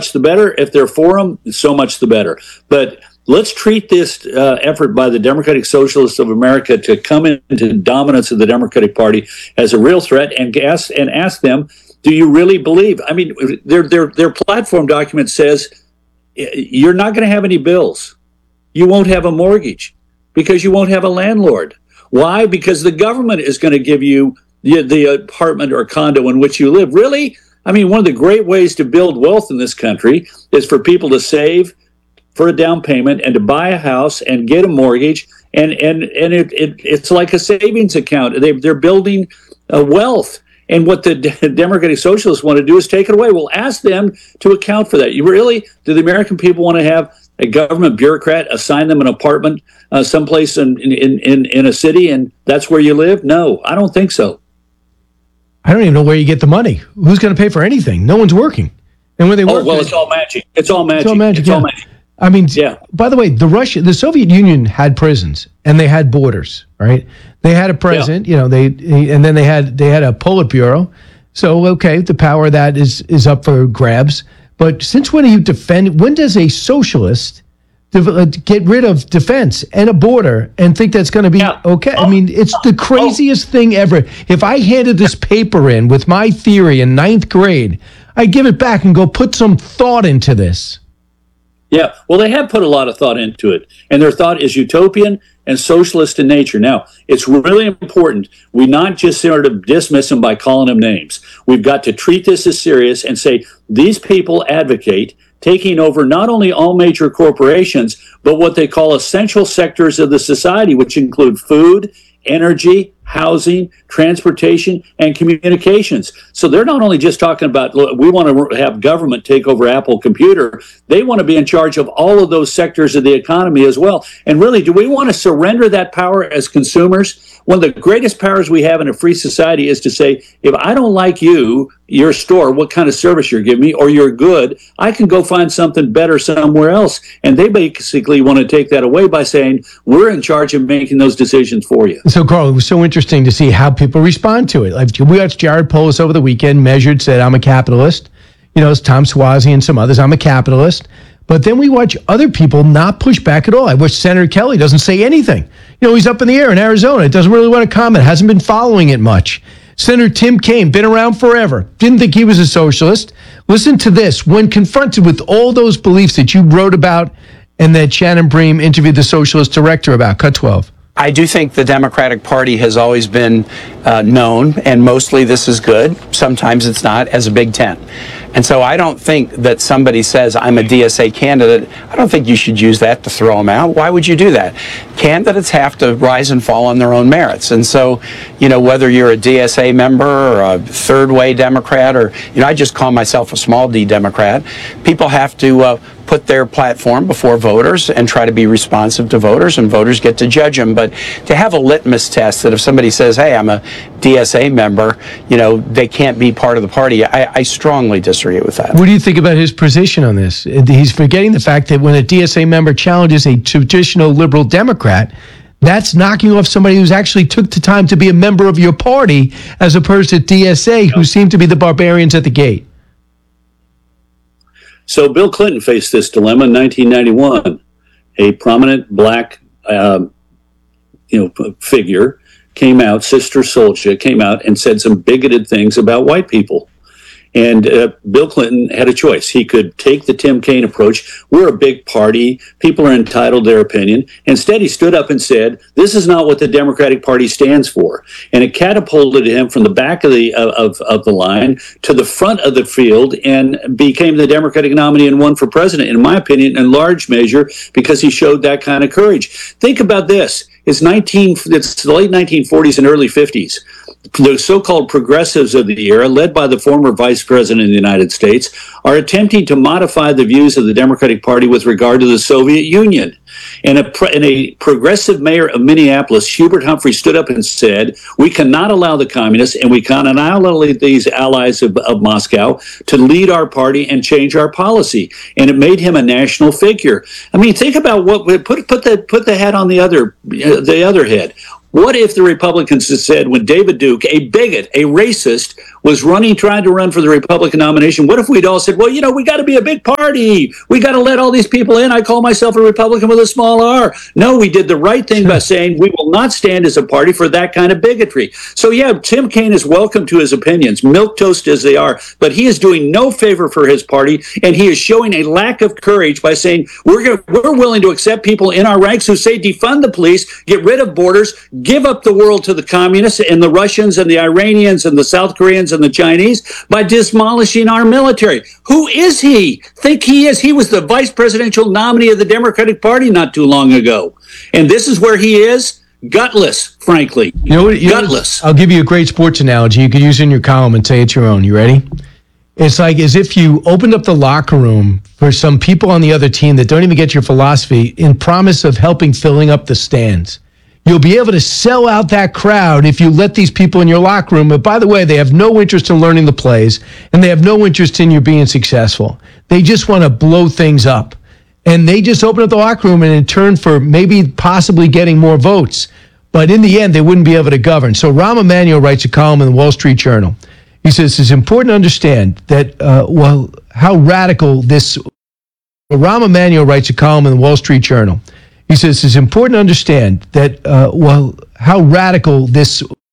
much the better. If they're for them, so much the better. But let's treat this effort by the Democratic Socialists of America to come into dominance of the Democratic Party as a real threat, and ask them, do you really believe? I mean, their platform document says you're not going to have any bills. You won't have a mortgage because you won't have a landlord. Why? Because the government is going to give you the apartment or condo in which you live. Really? I mean, one of the great ways to build wealth in this country is for people to save for a down payment and to buy a house and get a mortgage. And it's like a savings account. They're building wealth. And what the Democratic Socialists want to do is take it away. Well, ask them to account for that. Do the American people want to have a government bureaucrat assign them an apartment someplace in a city and that's where you live? No, I don't think so. I don't even know where you get the money. Who's going to pay for anything? No one's working. And when they work, it's all magic. It's all magic. It's all magic. I mean, yeah. By the way, the Soviet Union had prisons and they had borders, right? They had a president, and then they had a Politburo. So, okay, the power of that is up for grabs. But since when does a socialist get rid of defense and a border and think that's going to be okay? I mean, it's the craziest thing ever. If I handed this paper in with my theory in 9th grade, I'd give it back and go put some thought into this. Yeah, well, they have put a lot of thought into it, and their thought is utopian and socialist in nature. Now, it's really important we not just sort of dismiss them by calling them names. We've got to treat this as serious and say these people advocate taking over not only all major corporations, but what they call essential sectors of the society, which include food, energy, housing, transportation, and communications. So they're not only just talking about, look, we want to have government take over Apple Computer. They want to be in charge of all of those sectors of the economy as well. And really, do we want to surrender that power as consumers? One of the greatest powers we have in a free society is to say, if I don't like your store, what kind of service you're giving me, or your good, I can go find something better somewhere else. And they basically want to take that away by saying, we're in charge of making those decisions for you. So, Carl, it was so interesting to see how people respond to it. Like, we watched Jared Polis over the weekend, said, I'm a capitalist. It's Tom Suozzi and some others, I'm a capitalist. But then we watch other people not push back at all. I wish Senator Kelly doesn't say anything. He's up in the air in Arizona. Doesn't really want to comment. Hasn't been following it much. Senator Tim Kaine, been around forever. Didn't think he was a socialist. Listen to this. When confronted with all those beliefs that you wrote about and that Shannon Bream interviewed the socialist director about, cut 12. I do think the Democratic Party has always been known, and mostly this is good, sometimes it's not, as a Big Tent. And so I don't think that somebody says, I'm a DSA candidate, I don't think you should use that to throw them out. Why would you do that? Candidates have to rise and fall on their own merits. And so, whether you're a DSA member or a third-way Democrat, or, I just call myself a small D Democrat, people have to put their platform before voters and try to be responsive to voters, and voters get to judge them. But to have a litmus test that if somebody says, hey, I'm a DSA member, they can't be part of the party, I strongly disagree with that. What do you think about his position on this? He's forgetting the fact that when a DSA member challenges a traditional liberal Democrat, that's knocking off somebody who's actually took the time to be a member of your party, as opposed to DSA, who seem to be the barbarians at the gate. So Bill Clinton faced this dilemma in 1991. A prominent black, figure came out, Sister Souljah came out and said some bigoted things about white people. And Bill Clinton had a choice. He could take the Tim Kaine approach. We're a big party. People are entitled to their opinion. Instead, he stood up and said, this is not what the Democratic Party stands for. And it catapulted him from the back of the line to the front of the field and became the Democratic nominee and won for president, in my opinion, in large measure because he showed that kind of courage. Think about this. It's the late 1940s and early 50s. The so-called progressives of the era, led by the former vice president of the United States, are attempting to modify the views of the Democratic Party with regard to the Soviet Union. And a progressive mayor of Minneapolis, Hubert Humphrey, stood up and said, we cannot allow the communists and we cannot allow these allies of Moscow to lead our party and change our policy. And it made him a national figure. I mean, think about put the hat on the other head. What if the Republicans had said, when David Duke, a bigot, a racist, was trying to run for the Republican nomination, what if we'd all said, well, we got to be a big party. We got to let all these people in. I call myself a Republican with a small r. No, we did the right thing by saying we will not stand as a party for that kind of bigotry. So, yeah, Tim Kaine is welcome to his opinions, milquetoast as they are, but he is doing no favor for his party, and he is showing a lack of courage by saying we're willing to accept people in our ranks who say defund the police, get rid of borders, give up the world to the communists and the Russians and the Iranians and the South Koreans and the Chinese by demolishing our military. Who is he? Think he is? He was the vice presidential nominee of the Democratic Party not too long ago. And this is where he is. Gutless, frankly. Gutless. I'll give you a great sports analogy you could use in your column and say it's your own. You ready? It's like as if you opened up the locker room for some people on the other team that don't even get your philosophy in promise of helping filling up the stands. You'll be able to sell out that crowd if you let these people in your locker room. But by the way, they have no interest in learning the plays, and they have no interest in you being successful. They just want to blow things up. And they just open up the locker room and in turn for maybe possibly getting more votes. But in the end, they wouldn't be able to govern. So Rahm Emanuel writes a column in the Wall Street Journal. He says it's important to understand that, how radical this... Rahm Emanuel writes a column in the Wall Street Journal. He says it's important to understand that, how radical this